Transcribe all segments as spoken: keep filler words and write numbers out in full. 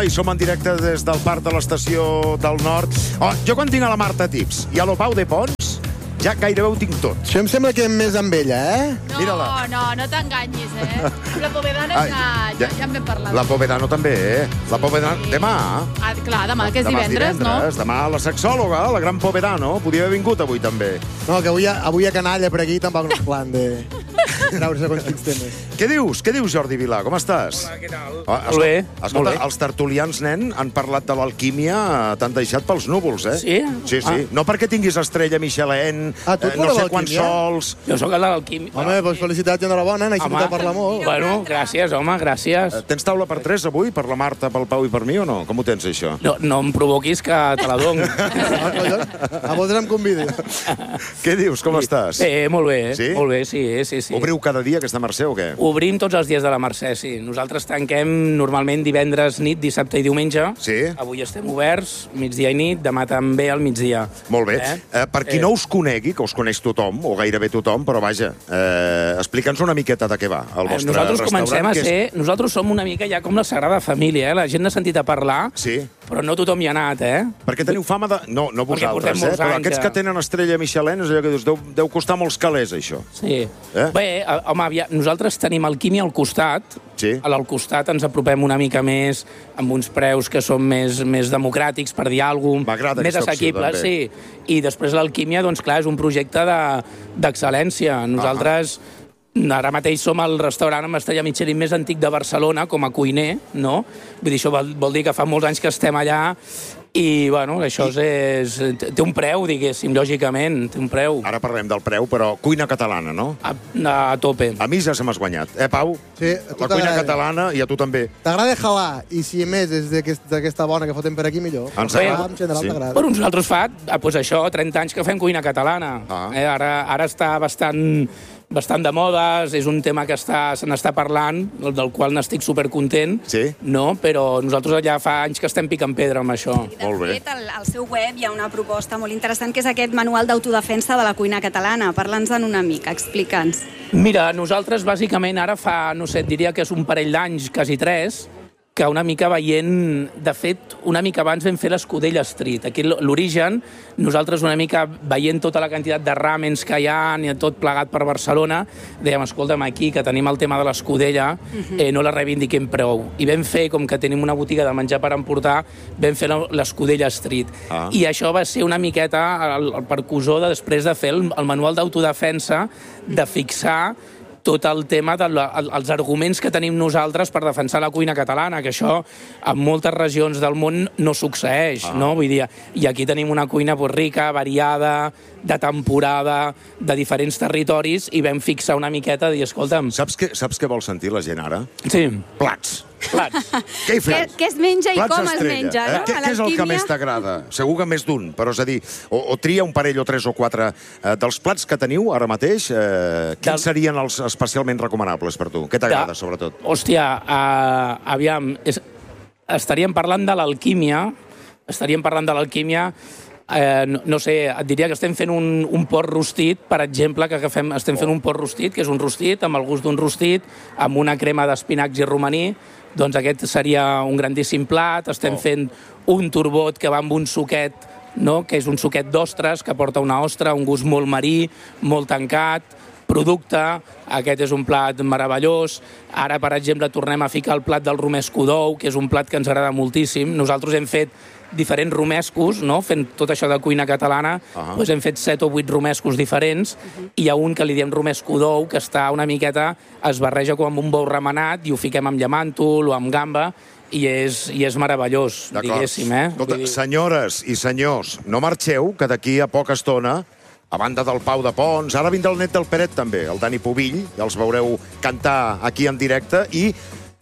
i som en directe des del Parc de l'Estació del Nord. Oh, jo quan tinc a la Marta Tips i a l'Opau de Pons, ja gairebé ho tinc tot. Això em sembla que és més amb ella, eh? No, Mira-la. no, no t'enganyis, eh? La Povedano Ai, ja, ja, ja en vam parlar. La Povedano també, eh? La Povedano... Sí. Demà. Ah, clar, demà, que és Demà divendres, no? Demà la sexòloga, la gran Povedano, podia haver vingut avui també. No, que avui hi ha, avui hi ha canalla per aquí, tampoc no és plan de treure segons quins temes. Què dius? Què dius, Jordi Vilà? Com estàs? Hola, què tal? Ah, Molt bé, escolta, molt bé. els tertulians, nen, han parlat de l'alquímia, t'han deixat pels núvols, eh? Sí? Sí, sí. No perquè tinguis estrella Michelin, Ah, tu ets eh, no molt sé de quants l'alquímia? sols... Jo sóc el de l'alquímia. Home, doncs felicitats i enhorabona, n'he sentit a parlar molt. Bueno, gràcies, home, gràcies. Eh, Tens taula per tres avui, per la Marta, pel Pau i per mi, o no? Com ho tens, això? No, no em provoquis que te la dono. Ah, collons, a vosaltres em convides. Què dius? Com estàs? Bé, molt bé, Sí? molt bé, sí, sí, sí. Obriu cada dia aquesta Mercè o què? Obrim tots els dies de la Mercè, sí. Nosaltres tanquem normalment divendres nit, dissabte i diumenge. Sí? Avui estem oberts, migdia i nit, demà també al migdia. Molt bé. Eh? Eh, per qui Eh. no us conegui, que us coneix tothom, o gairebé tothom, però vaja, eh, explica'ns una miqueta de què va el Eh, vostre Nosaltres restaurant. comencem a que és- ser... Nosaltres som una mica ja com la Sagrada Família, eh? La gent n'ha sentit a parlar, Sí. però no tothom hi ha anat, eh? Perquè teniu fama de... No, no Perquè vosaltres, portem eh? molts Però anys, aquests ja. que tenen estrella Michelin, és allò que dius, deu, deu costar molts calés, això. Sí. Eh? Bé, eh, home, aviam, nosaltres tenim alquímia al costat. Sí. Al costat ens apropem una mica més amb uns preus que són més, més democràtics, per dir alguna cosa, M'agrada més aquesta opció, assequibles, també. sí. I després l'alquímia, doncs clar, és un projecte de- d'excel·lència. Nosaltres ara mateix som el restaurant amb estrella Michelin més antic de Barcelona com a cuiner, no? Vull dir, això vol, vol dir que fa molts anys que estem allà i, bueno, això és, té un preu, diguéssim, lògicament, té un preu. Ara parlem del preu, però cuina catalana, no? A, a tope. A mi ja se m'has guanyat. Eh, Pau? Sí, a tu La cuina t'agrada. catalana i a tu també. T'agrada jalar, i si a més és d'aquest- d'aquesta bona que fotem per aquí, millor. Ens Jalar, agrada. en general Sí. t'agrada. Bueno, nosaltres fa, ah, doncs això, trenta anys que fem cuina catalana. Ah. Eh, ara, ara està bastant, bastant de modes, és un tema que està, se n'està parlant, del qual n'estic supercontent, Sí. no? Però nosaltres allà fa anys que estem picant pedra amb això. De Molt bé. fet, al, al seu web hi ha una proposta molt interessant, que és aquest manual d'autodefensa de la cuina catalana. Parla'ns-en una mica, explica'ns. Mira, nosaltres bàsicament ara fa, no sé, et diria que és un parell d'anys, quasi tres, que una mica veient... De fet, una mica abans vam fer l'Escudella Street. Aquí l'origen, nosaltres una mica veient tota la quantitat de ràmens que hi ha i tot plegat per Barcelona, dèiem, escolta'm, aquí que tenim el tema de l'Escudella, eh, no la reivindiquem prou. I vam fer, com que tenim una botiga de menjar per emportar, vam fer l'Escudella Street. Ah. I això va ser una miqueta el, el percussor de després de fer el, el manual d'autodefensa, de fixar tot el tema dels arguments que tenim nosaltres per defensar la cuina catalana, que això en moltes regions del món no succeeix, ah. no? Vull dir, i aquí tenim una cuina pues, rica, variada, de temporada, de diferents territoris, i vam fixar una miqueta i dir, escolta'm... Saps què, saps què vol sentir la gent ara? Sí, Plats. plats. Què hi Què, fem? què es menja i Plats com es estrella, menja, eh? no? Què, A què és el que l'alquímia. més t'agrada? Segur que més d'un, però és a dir, o, o tria un parell o tres o quatre eh, dels plats que teniu ara mateix, eh, quins Del- serien els especialment recomanables per tu? Què t'agrada, De- sobretot? Hòstia, uh, aviam, és, estaríem parlant de l'alquímia, estaríem parlant de l'alquímia, eh, no, no sé, et diria que estem fent un, un porc rostit, per exemple, que agafem, estem fent un porc rostit, que és un rostit, amb el gust d'un rostit, amb una crema d'espinacs i romaní, doncs aquest seria un grandíssim plat. Estem Oh. fent un turbot que va amb un suquet, no? Que és un suquet d'ostres, que porta una ostra, un gust molt marí, molt tancat, producte, aquest és un plat meravellós. Ara, per exemple, tornem a ficar el plat del romesco d'ou, que és un plat que ens agrada moltíssim. Nosaltres hem fet diferents romescos, no? Fent tot això de cuina catalana, Ah. doncs hem fet set o vuit romescos diferents, i hi ha un que li diem romesco d'ou, que està una miqueta, es barreja com amb un bou remenat, i ho fiquem amb llamàntol o amb gamba, i és, i és meravellós, D'acord. diguéssim, eh? Escolta, Vull dir- senyores i senyors, no marxeu, que d'aquí a poca estona, a banda del Pau de Pons, ara vindrà el net del Peret també, el Dani Pubill, ja els veureu cantar aquí en directe, i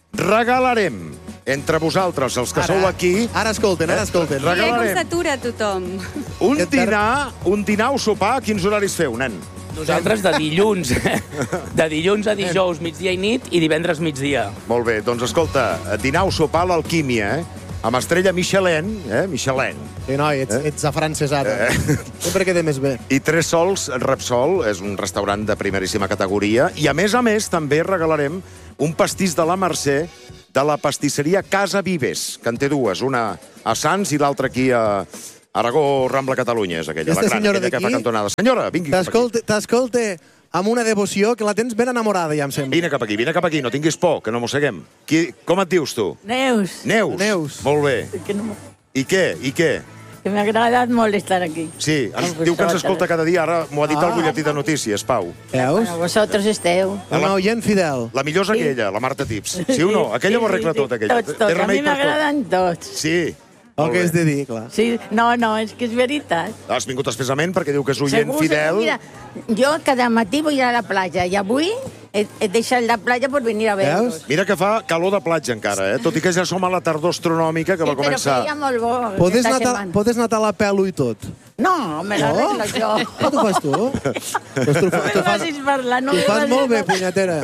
regalarem entre vosaltres, els que Ara, sou aquí, Ara escolten, ara escolten. Re- Mira com regalarem. s'atura tothom. un Aquest tar- dinar, un dinar o sopar. Quins horaris feu, nen? Nosaltres de dilluns, de dilluns a dijous, migdia i nit, i divendres migdia. Molt bé, doncs escolta, dinar o sopar a l'Alquímia, eh? Amb estrella Michelin, eh? Michelin. Sí, noi, ets, ets afrancesat. Eh? Sempre queda més bé. I Tres Sols Repsol és un restaurant de primeríssima categoria. I, a més a més, també regalarem un pastís de la Mercè de la pastisseria Casa Vives, que en té dues, una a Sants i l'altra aquí a Aragó, Rambla, Catalunya, és aquella, Aquesta la gran, senyora aquella que d'aquí? fa cantonada. Senyora, vingui cap aquí. T'escolte, t'escolte amb una devoció que la tens ben enamorada, ja em sembla. Vine cap aquí, vine cap aquí, no tinguis por, que no mosseguem. Qui, com et dius, tu? Neus, Neus. Neus. Molt bé. que, no, I què? I què? que m'ha agradat molt estar aquí. Sí, ens Amb diu que ens vosaltres. escolta cada dia, ara m'ho ha dit Ah. el butlletí de notícies, Pau. Veus? Bueno, vosaltres esteu. Una oient fidel. La millor és aquella, la Marta Tips. Sí o no? Aquella ho arregla tot, aquella. Tots, tots. Té A remei mi per tot. m'agraden tots. Sí. El Molt que bé. és de dir, clar. Sí, no, no, és que és veritat. Has vingut expressament perquè diu que és oient Segur, fidel. segur, mira, jo cada matí vull a la platja i avui he, he deixat la platja per venir a veure-vos. Veus? Mira que fa calor de platja encara, eh? Tot i que ja som a la tardor astronòmica que va Sí, però començar. feia molt bo. Podes aquesta anar, setmana. podes anar a la pelo i tot. No, me l'arreglo jo. Què t'ho fas tu? Pues tu, No tu me fas, facis parlar, no tu me fas facis molt bé, parlar. punyetera.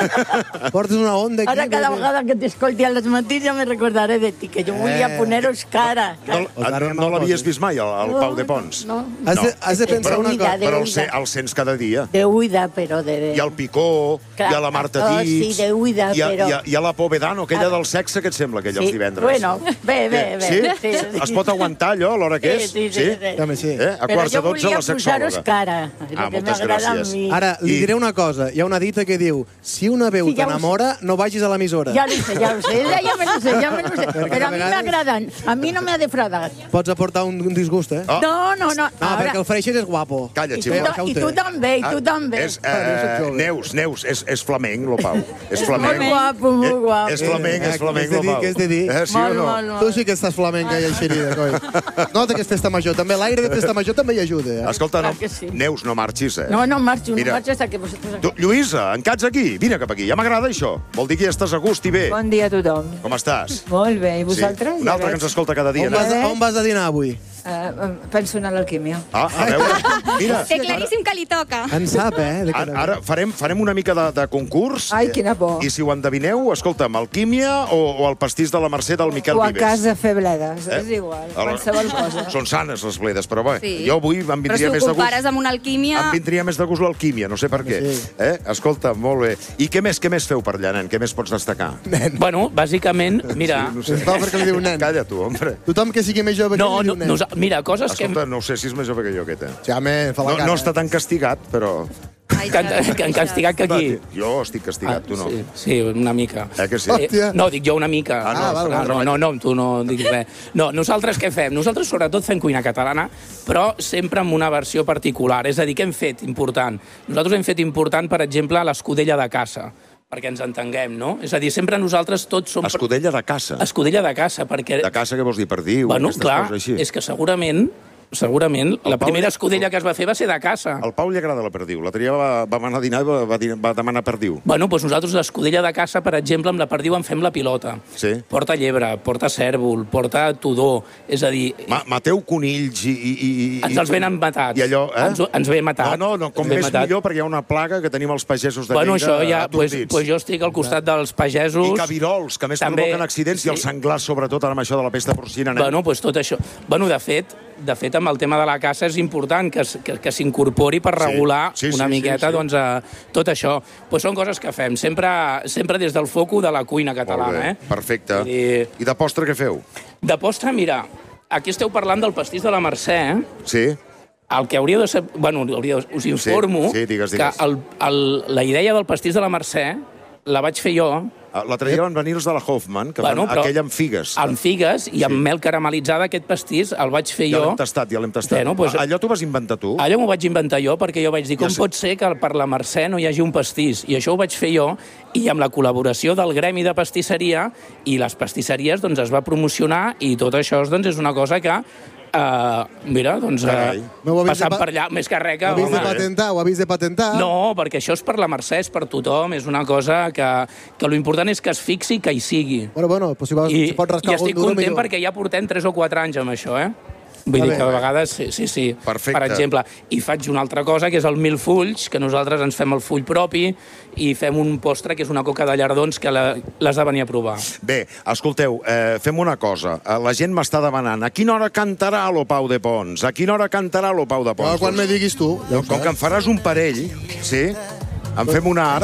Portes una onda aquí. Ara cada que- vegada que t'escolti a les matins ja me recordaré de ti, que jo volia Eh. poner-os cara. No, no, no l'havies vist mai, el, el Pau de Pons? No, Has de, has de pensar Però una mira, cosa. de- Però el, oïda. se, el sents cada dia. de uida, però de... Hi ha el Picó, Clar, hi ha la Marta oh, Tips, sí, de uida, hi, ha, però- hi, ha, hi ha la Povedano, aquella del sexe, que et sembla, aquella els divendres? Bueno, bé, bé, bé. Sí? sí, sí. Es pot aguantar allò a l'hora que és? Sí, sí, sí. sí. Home, sí. Eh? A Però quarts de jo dotze volia la posar-vos sexòloga. cara, el Ah, que moltes m'agrada a gràcies. mi. Ara, li I- diré una cosa. Hi ha una dita que diu si una veu Sí, ja ho t'enamora, no vagis a l'emissora. Ja ho sé, ja ho sé, ja, ja me lo sé, ja me lo sé. Perquè Però a a mi vegades- m'agraden, a mi no m'ha defraudat. Pots aportar un, un disgust, eh? Oh. No, no, no. No, perquè el Freixer és guapo. Calla, I tu, xiula. Això ho I té. tu també, i tu Ah, també. És, Ah, jo soc eh, jove. Neus, Neus, és, és flamenc, lo Pau. És Molt flamenc. guapo, molt Eh, guapo. És flamenc, és Eh, flamenc, què és de lo dir, Pau. què és de dir? Eh, sí Molt, o no? molt, molt. Tu sí que estàs flamenca i eixerida, coi. Nota que és festa major. També l'aire de festa major també hi ajuda, eh? Escolta, no, Clar que sí. Neus, no marxis, eh? No, no marxo, no Mira. marxo hasta que vosaltres... Tu, Lluïsa, encats aquí. Vine cap aquí. Ja m'agrada això. Vol dir que ja estàs a gust i bé. Bon dia a tothom. Com estàs? Molt bé, i vosaltres? Sí. Un altre que ens escolta cada dia. On vas, No? a, on vas a dinar avui? Uh, penso anar a l'alquímia. Ah, a veure. Mira, Té claríssim que li toca. En sap, eh? De ara, ara farem, farem una mica de, de concurs. Ai, quina por. I si ho endevineu, escolta'm, alquímia o, o el pastís de la Mercè del Miquel O a Vives? casa fer bledes, Eh? és igual, Ara- qualsevol cosa. Són sanes les bledes, però bé, Sí. jo avui em Però si vindria ho més de gust... compares amb una alquímia... Em vindria més de gust l'alquímia, no sé per què. Sí. Eh? Escolta, molt bé. I què més, què més feu per allà, nen? Què més pots destacar? Bueno, bàsicament, mira... no sé. Es fa perquè li diu nen. Calla tu, home. Tothom que sigui més jove que No, li no, diu nen. nosa- mira, coses que... Escolta, no ho sé si és més jove que jo, aquest, eh? Sí, home, fa la No, cara. no està tan castigat, però... Ai, Que, han- que han castigat que aquí... Jo estic castigat, tu no. Sí, sí, una mica. Eh que sí? Hòstia. no, dic jo una mica. Ah, no, Ah, val, no, val. no, no, tu no diguis res. No, nosaltres què fem? Nosaltres sobretot fem cuina catalana, però sempre amb una versió particular. És a dir, què hem fet important? Nosaltres hem fet important, per exemple, l'escudella de caça, perquè ens entenguem, no? És a dir, sempre nosaltres tots som... Escudella de caça. Escudella de caça, perquè... De caça què vols dir? Perdiu? Bueno, aquestes clar, coses així? és que segurament, segurament, la Pau primera li- escudella que es va fer va ser de caça. Al Pau li agrada la perdiu. L'altre dia va, vam anar a dinar i va, va, dir- va demanar perdiu. Bueno, doncs nosaltres l'escudella de caça, per exemple, amb la perdiu en fem la pilota. Sí. Porta llebre, porta cèrvol, porta tudor, és a dir... Ma, mateu conills i... i, i i- Ens els venen matats. I allò, eh? Ens, ens ve matat. No, no, no com Ens ve més matat. millor, perquè hi ha una plaga que tenim els pagesos de Bueno, Lleida això ja... Pues, atordits. pues jo estic al costat dels pagesos... I cabirols, que a més També, provoquen accidents, i els sí. senglars, sobretot, ara amb això de la pesta porcina. nen. Bueno, pues tot això. Bueno, de fet, de fet, amb el tema de la caça és important que, es- que, que s'incorpori per Sí. regular Sí, sí, una sí, miqueta sí. doncs, a, tot això. Pues són coses que fem, sempre, sempre des del foco de la cuina Molt catalana. bé, Eh? perfecte. Vull dir, I de postre què feu? de postre, mira, aquí esteu parlant del pastís de la Mercè, eh? Sí? El que hauríeu de saber... Bueno, hauríeu, us informo sí, digues, digues. que el, el, la idea del pastís de la Mercè la vaig fer jo Ah, l'altre dia van venir els de la Hoffman, que Bueno, fan però- aquell amb figues. amb figues i amb mel caramelitzada. Aquest pastís el vaig fer Ja jo... l'hem tastat, ja l'hem tastat. Bueno, pues- Ah, Allò t'ho vas inventar tu? Allò m'ho vaig inventar jo perquè jo vaig dir Ja com sé. pot ser que per la Mercè no hi hagi un pastís. I això ho vaig fer jo i amb la col·laboració del Gremi de Pastisseria i les pastisseries doncs, es va promocionar i tot això doncs, és una cosa que Uh, mira, doncs, Carai. uh, No ho habéis passant de pa- per allà, més que res que... Ho habéis de home, patentar, ho habéis de patentar. No, perquè això és per la Mercè, és per tothom, és una cosa que, que l'important és que es fixi que hi sigui. Bueno, bueno, pues si, vols, I, si pots rascar i algun estic duro, content millor. perquè ja portem tres o quatre anys amb això, eh? Vull Va dir bé. que de vegades, sí, sí, sí. Perfecte. Per exemple, i faig una altra cosa, que és el mil fulls, que nosaltres ens fem el full propi i fem un postre, que és una coca de llardons, que la- l'has de venir a provar. Bé, escolteu, eh, fem una cosa. Eh, La gent m'està demanant a quina hora cantarà lo Pau de Pons? A quina hora cantarà lo Pau de Pons? No, quan me diguis tu. Ja ho Com saps. que em faràs un parell, sí? En fem una ara?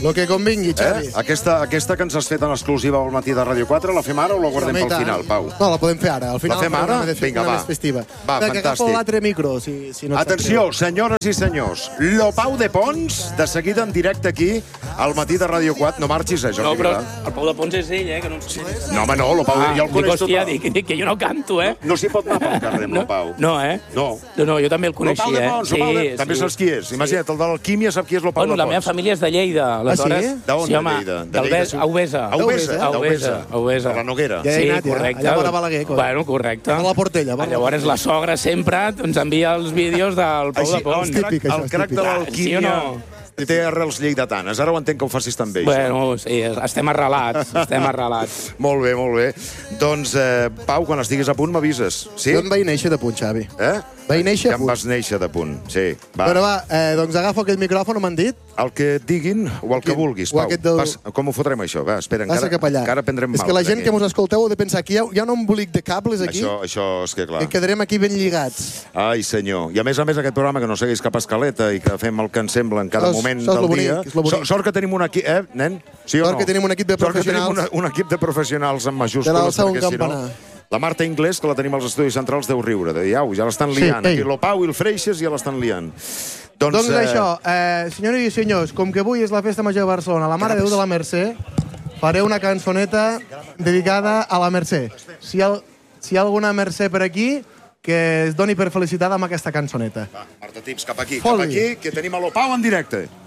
Lo que convingui, Xavi. Eh? Aquesta, aquesta que ens has fet en exclusiva al matí de Ràdio quatre, la fem ara o la guardem pel final, Pau? No, la podem fer ara. Al final La fem ara? una més- Vinga, una va. més festiva. Va, Que agafo fantàstic. l'altre micro, si, si no et sap Atenció, greu. senyores i senyors. Lo Pau de Pons, de seguida en directe aquí, al matí de Ràdio quatre. No marxis, eh, No, Jordi però Vilà. el Pau de Pons és ell, eh? Que no... No, home, no, lo Pau, Ah, ja el dic, coneix hòstia, tothom. dic, dic que jo no canto, eh? No s'hi pot anar pel carrer amb No, lo Pau. no, eh? No. No, no, jo també el Lo coneixia, Pau de eh? Pons, lo Pau de... També saps qui és. Imagina't, el de l'alquímia sap qui és lo Pau Bueno, de la Pons. meva família és de Lleida, aleshores... sí? D'on, Sí, de home, Lleida? De del Lleida, Bes- sí. a Ubesa. A Ubesa, A Ubesa, a Ubesa. A la Noguera. Ja he Sí, anat, ja. correcte. Allà vora Balaguer, coi. Bueno, correcte. A la Portella, vora la Llavors Portella. la sogra sempre ens envia els vídeos del Pau Així, de Pons. el crac, típic, això el és crac de típic. l'alquímia Sí o no? té arrels lleidatanes. Ara ho entenc que ho facis també, això. Bueno, sí, estem arrelats, estem arrelats. Molt bé, molt bé. Doncs, eh, Pau, quan estiguis a punt m'avises. Sí? Jo en vaig néixer de punt, Xavi. Eh? Vaig néixer Ja a em punt. vas néixer de punt, sí. Va. Però va, eh, doncs agafo aquell micròfon, m'han dit. El que et diguin o el que Quin? vulguis, O Pau. aquest del- Pas, com ho fotrem, això? Va, espera, Passa encara, cap allà. encara prendrem És mal. que la gent d'aquí. que mos escolteu heu de pensar que hi ha, hi ha un embolic de cables aquí Això, això és que clar. i quedarem aquí ben lligats. Ai, senyor. I a més a més aquest programa que no segueix cap escaleta i que fem el que ens sembla en cada Això és- moment això és del lo bonic, dia. és lo bonic. So- Sort que tenim un equip, eh, nen? Sí o Sort no? que tenim un equip de Sort que tenim professionals. una, un equip de professionals amb De majúscules, l'alça un perquè si no... campanar. La Marta Inglés, que la tenim als estudis centrals, deu riure. De dir, au, ja l'estan Sí, liant. ei. Aquí lo Pau i el Freixes ja l'estan liant. Doncs, Doncs això, eh, senyores i senyors, com que avui és la Festa Major de Barcelona, la Mare de Déu de la Mercè, faré una cançoneta dedicada a la Mercè. Si hi ha, si hi ha alguna Mercè per aquí, que es doni per felicitada amb aquesta cançoneta. Va, Marta Tips, cap aquí, Foli. cap aquí, que tenim a lo Pau en directe.